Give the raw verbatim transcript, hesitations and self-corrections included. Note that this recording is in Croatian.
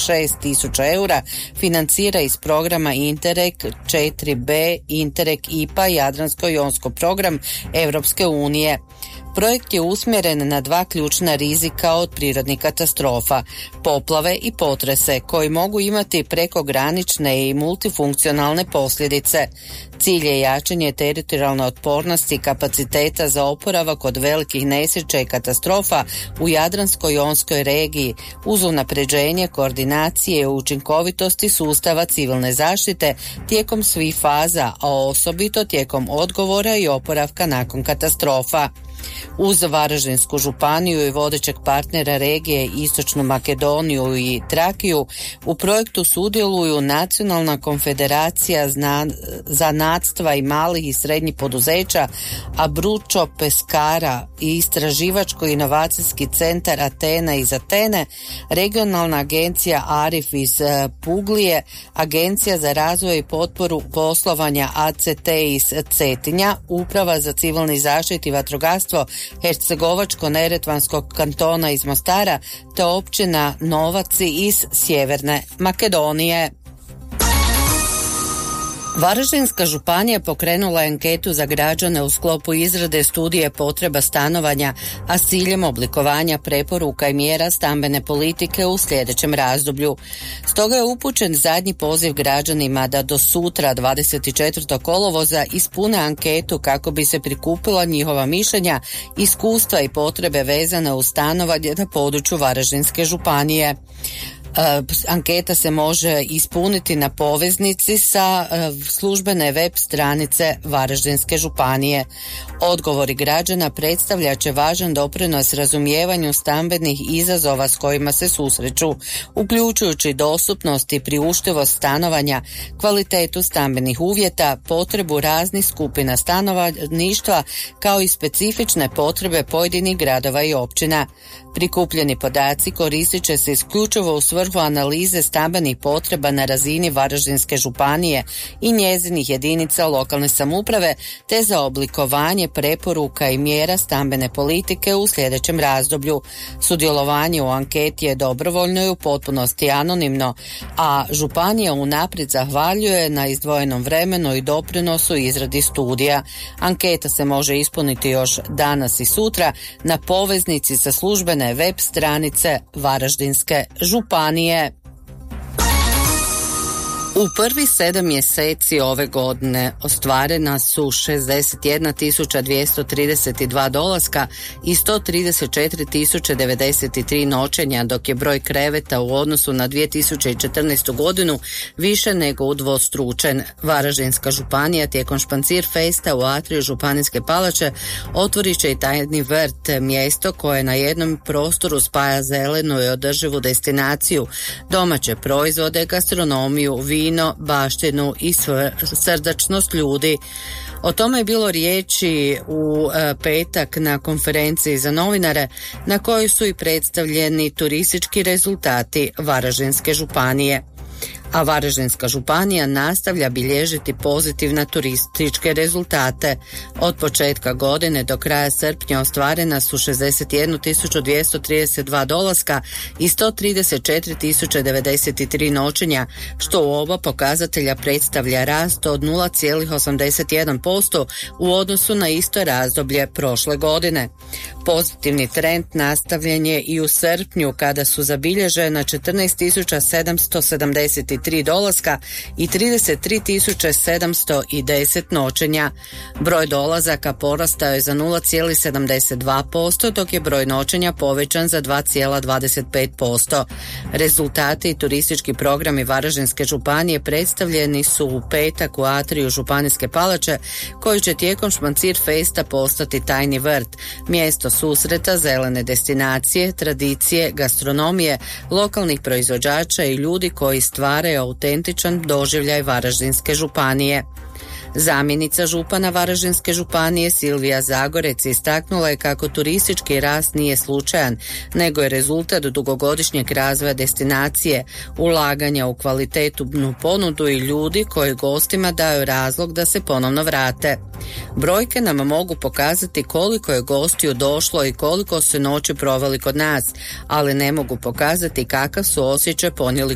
šest tisuća eura financira iz programa Interreg četiri be, Interreg I P A, Jadransko-jonsko program Europske unije. Projekt je usmjeren na dva ključna rizika od prirodnih katastrofa, poplave i potrese, koji mogu imati prekogranične i multifunkcionalne posljedice. Cilj je jačanje teritorijalne otpornosti i kapaciteta za oporavak od velikih nesreća i katastrofa u Jadransko-jonskoj regiji uz unapređenje koordinacije i učinkovitosti sustava civilne zaštite tijekom svih faza, a osobito tijekom odgovora i oporavka nakon katastrofa. Uz Varaždinsku županiju i vodećeg partnera regije Istočnu Makedoniju i Trakiju u projektu sudjeluju Nacionalna konfederacija zna, zanatstva i malih i srednjih poduzeća Abruzzo Pescara i Istraživačko-inovacijski centar Atena iz Atene, Regionalna agencija Arif iz Puglije, Agencija za razvoj i potporu poslovanja A C T iz Cetinja, Uprava za civilni zaštit i vatrogastvo Hercegovačko-neretvanskog kantona iz Mostara te općina Novaci iz Sjeverne Makedonije. Varaždinska županija pokrenula je anketu za građane u sklopu izrade studije potreba stanovanja, a s ciljem oblikovanja preporuka i mjera stambene politike u sljedećem razdoblju. Stoga je upućen zadnji poziv građanima da do sutra dvadeset četvrtog kolovoza ispune anketu kako bi se prikupila njihova mišljenja, iskustva i potrebe vezane uz stanovanje na području Varaždinske županije. Anketa se može ispuniti na poveznici sa službene web stranice Varaždinske županije. Odgovori građana predstavljat će važan doprinos razumijevanju stambenih izazova s kojima se susreću, uključujući dostupnost i priuštivost stanovanja, kvalitetu stambenih uvjeta, potrebu raznih skupina stanovništva, kao i specifične potrebe pojedinih gradova i općina. Prikupljeni podaci koristit će se isključivo u svrhu analize stambenih potreba na razini Varaždinske županije i njezinih jedinica lokalne samouprave, te za oblikovanje preporuka i mjera stambene politike u sljedećem razdoblju. Sudjelovanje u anketi je dobrovoljno i u potpunosti anonimno, a županija unaprijed zahvaljuje na izdvojenom vremenu i doprinosu izradi studija. Anketa se može ispuniti još danas i sutra na poveznici sa službene web stranice Varaždinske županije. U prvih sedam mjeseci ove godine ostvarena su šezdeset jedna tisuća dvjesto trideset dva dolaska i sto trideset četiri tisuće devedeset tri noćenja, dok je broj kreveta u odnosu na dvije tisuće četrnaestu godinu više nego udvostručen. Varaždinska županija tijekom Špancir festa u atriju Županijske palače otvorit će i tajni vrt, mjesto koje na jednom prostoru spaja zelenu i održivu destinaciju, domaće proizvode, gastronomiju, vino, baštinu i srdačnost ljudi. O tome je bilo riječi u e, petak na konferenciji za novinare, na kojoj su i predstavljeni turistički rezultati Varaždinske županije. A Varaždinska županija nastavlja bilježiti pozitivne turističke rezultate. Od početka godine do kraja srpnja ostvarena su šezdeset jedna tisuća dvjesto trideset dva dolaska i sto trideset četiri tisuće devedeset tri noćenja, što u oba pokazatelja predstavlja rast od nula zarez osamdeset jedan posto u odnosu na isto razdoblje prošle godine. Pozitivni trend nastavljen je i u srpnju, kada su zabilježena četrnaest tisuća sedamsto sedamdeset tri dolaska i trideset tri tisuće sedamsto deset noćenja. Broj dolazaka porastao je za nula zarez sedamdeset dva posto, dok je broj noćenja povećan za dva zarez dvadeset pet posto. Rezultati i turistički programi Varaždinske županije predstavljeni su u petak u atriju Županijske palače, koji će tijekom Špancir festa postati tajni vrt, mjesto susreta zelene destinacije, tradicije, gastronomije, lokalnih proizvođača i ljudi koji stvaraju autentičan doživljaj Varaždinske županije. Zamjenica župana Varaždinske županije Silvija Zagorec istaknula je kako turistički rast nije slučajan, nego je rezultat dugogodišnjeg razvoja destinacije, ulaganja u kvalitetnu ponudu i ljudi koji gostima daju razlog da se ponovno vrate. Brojke nam mogu pokazati koliko je gostiju došlo i koliko su noći proveli kod nas, ali ne mogu pokazati kakav su osjećaj ponijeli